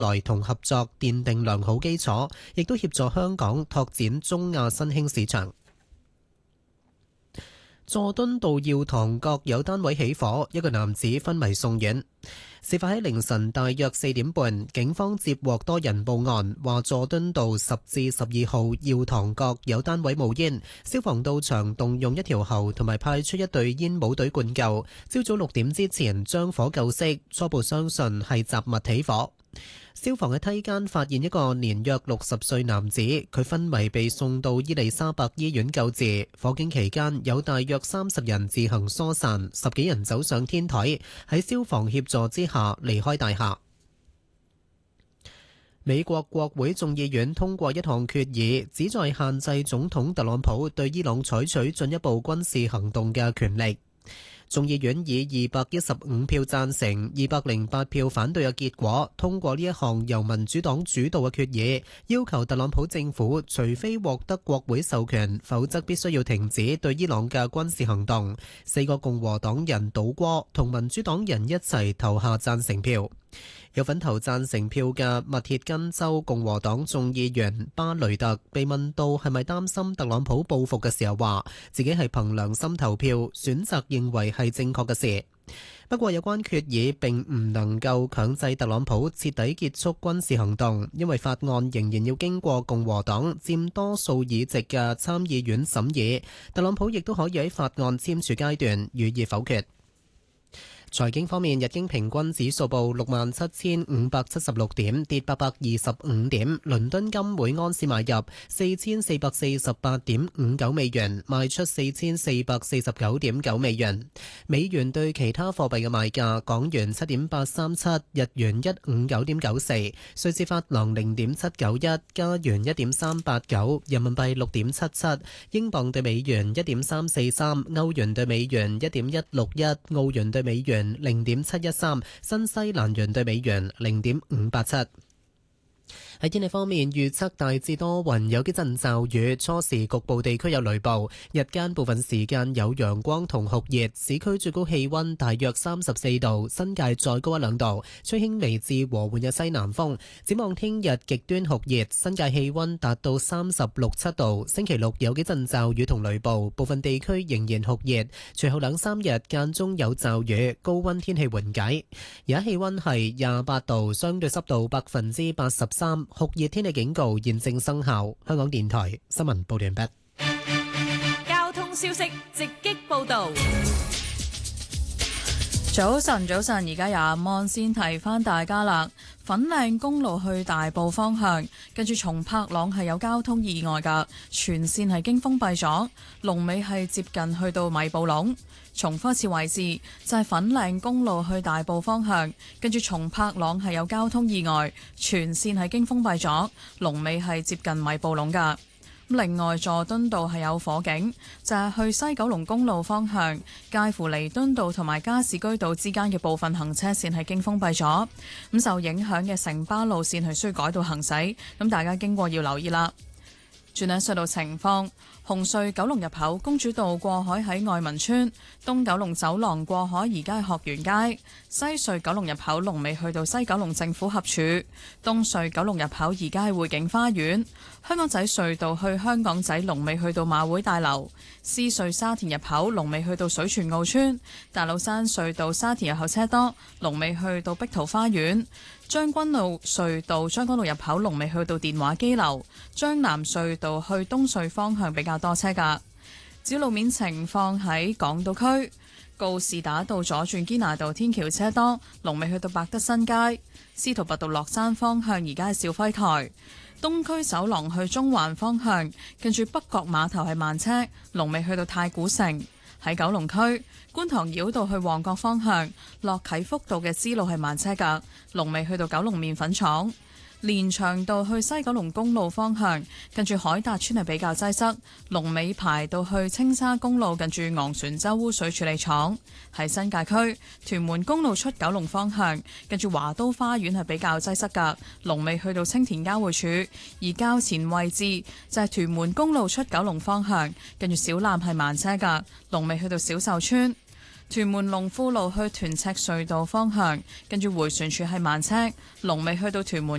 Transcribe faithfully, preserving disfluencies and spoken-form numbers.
來同合作奠定良好基礎，亦都協助香港拓展中亞新興市場。佐敦道耀堂閣有單位起火，一個男子昏迷送院。事發喺凌晨大約四點半，警方接獲多人報案，話佐敦道十至十二號耀堂閣有單位冒煙，消防到場動用一條喉同埋派出一隊煙霧隊灌救。朝早六點之前將火救熄，初步相信係雜物起火。消防喺梯間發現一個年約六十歲男子，佢昏迷被送到伊利沙伯醫院救治。火警期間有大約三十人自行疏散，十幾人走上天台，喺消防協助之下離開大廈。美國國會眾議院通過一項決議，旨在限制總統特朗普對伊朗採取進一步軍事行動嘅權力。眾議院以二百一十五票贊成、二百零八票反對嘅結果，通過呢一項由民主黨主導嘅決議，要求特朗普政府除非獲得國會授權，否則必須要停止對伊朗嘅軍事行動。四個共和黨人倒戈，同民主黨人一齊投下贊成票。有份投贊成票嘅密歇根州共和黨眾議員巴雷特被問到係咪擔心特朗普報復嘅時候，話自己係憑良心投票，選擇認為係正確嘅事。不過有關決議並唔能夠強制特朗普徹底結束軍事行動，因為法案仍然要經過共和黨佔多數議席嘅參議院審議。特朗普亦都可以喺法案簽署階段予以否決。財經方面，日經平均指數報六萬七千五百七十六點，跌八百二十五點。倫敦金每安士買入四千四百四十八點五九美元，賣出四千四百四十九點九美元。美元對其他貨幣嘅賣價：港元七點八三七，日元一五九點九四，瑞士法郎零點七九一，加元一點三八九，人民幣六點七七，英鎊對美元一點三四三，歐元對美元一點一六一，澳元對美元零點七一三，新西蘭元對美元零點五八七。喺天氣方面，預測大致多雲，有幾陣驟雨，初時局部地區有雷暴，日間部分時間有陽光同酷熱，市區最高氣溫大約三十四度，新界再高一兩度，吹輕微至和緩嘅西南風。展望聽日極端酷熱，新界氣溫達到三十六七度，星期六有幾陣驟雨同雷暴，部分地區仍然酷熱，隨後兩三日間中有驟雨，高溫天氣緩解。而家氣溫係廿八度，相對濕度百分之八十三。酷熱天氣警告現正生效。香港電台新聞報道完畢。 交通消息直擊報道。 早晨，早晨，而家有阿芒先提翻大家啦。粉嶺公路去大埔方向，跟住松柏塱係有交通意外噶，全線係經封閉咗，龍尾係接近去到米埔隴。重複一次位置就係粉嶺公路去大埔方向，跟住松柏塱係有交通意外，全線係經封閉咗，龍尾係接近米埔隴噶。另外，佐敦道係有火警，就係、是、去西九龍公路方向，介乎彌敦道同埋加士居道之間嘅部分行車線係經封閉咗。咁受影響嘅城巴路線係需要改道行駛，咁大家經過要留意啦。轉睇隧道情況，紅隧九龍入口公主道過海喺愛民村，東九龍走廊過海而家係學園街，西隧九龍入口龍尾去到西九龍政府合署，東隧九龍入口而家係匯景花園，香港仔隧道去香港仔龍尾去到馬會大樓，獅隧沙田入口龍尾去到水泉澳村，大老山隧道沙田入口車多，龍尾去到碧桃花園。將軍澳隧道將軍澳入口龍尾去到電話機樓，將南隧道去東隧方向比較多車㗎。至於路面情況喺港島區，告士打道左轉堅拿道天橋車多，龍尾去到百德新街。司徒拔道落山方向而家係兆輝台，東區走廊去中環方向，跟住北角碼頭係慢車，龍尾去到太古城。喺九龍區觀塘繞道去旺角方向，落啟福道嘅支路係慢車㗎，龍尾去到九龍麵粉廠。連翔道去西九龍公路方向，近住海達村係比較擠塞，龍尾排到去青沙公路近住昂船洲污水處理廠。喺新界區屯門公路出九龍方向，近住華都花園係比較擠塞㗎，龍尾去到青田交匯處。而較前位置就係屯門公路出九龍方向，近住小欖係慢車㗎，龍尾去到小秀村。 屯門龍富路去屯赤隧道方向，跟住迴旋處係慢車，龍尾去到屯門